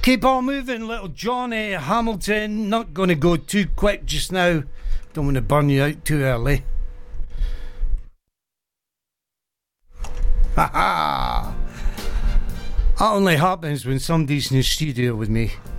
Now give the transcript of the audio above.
Keep on moving, little Johnny Hamilton. Not going to go too quick just now. Don't want to burn you out too early. Ha ha! That only happens when somebody's in the studio with me.